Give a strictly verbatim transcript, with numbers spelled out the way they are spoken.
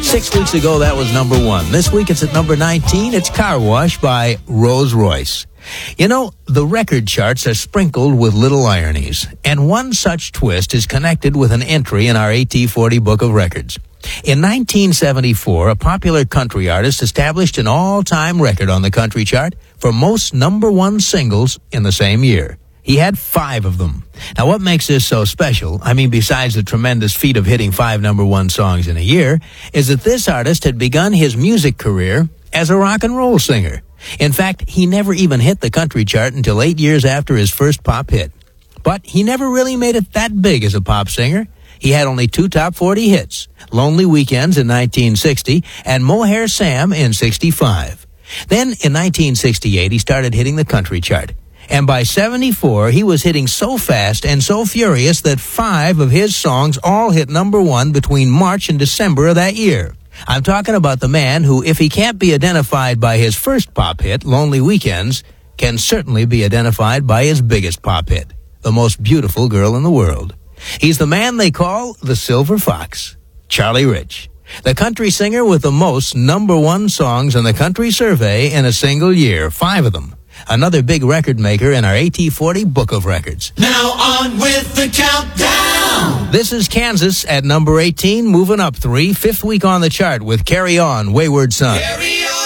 Six weeks ago, that was number one. This week, it's at number nineteen. It's Car Wash by Rose Royce. You know, the record charts are sprinkled with little ironies, and one such twist is connected with an entry in our A T forty Book of Records. In nineteen seventy-four, a popular country artist established an all-time record on the country chart for most number one singles in the same year. He had five of them. Now, what makes this so special, I mean, besides the tremendous feat of hitting five number one songs in a year, is that this artist had begun his music career as a rock and roll singer. In fact, he never even hit the country chart until eight years after his first pop hit. But he never really made it that big as a pop singer. He had only two top forty hits, Lonely Weekends in nineteen sixty and Mohair Sam in sixty-five. Then, in nineteen sixty-eight, he started hitting the country chart. And by seventy-four, he was hitting so fast and so furious that five of his songs all hit number one between March and December of that year. I'm talking about the man who, if he can't be identified by his first pop hit, Lonely Weekends, can certainly be identified by his biggest pop hit, The Most Beautiful Girl in the World. He's the man they call the Silver Fox, Charlie Rich, the country singer with the most number one songs in the Country Survey in a single year, five of them. Another big record maker in our A T forty Book of Records. Now on with the countdown. This is Kansas at number eighteen, moving up three, fifth week on the chart with Carry On, Wayward Son. Carry on.